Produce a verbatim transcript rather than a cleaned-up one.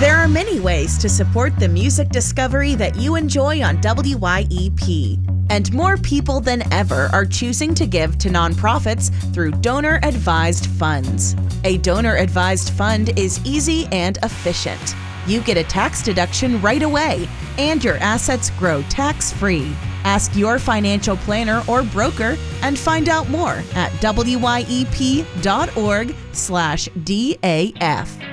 There are many ways to support the music discovery that you enjoy on W Y E P, and more people than ever are choosing to give to nonprofits through donor-advised funds. A donor-advised fund is easy and efficient. You get a tax deduction right away, and your assets grow tax-free. Ask your financial planner or broker and find out more at W Y E P dot org slash D A F.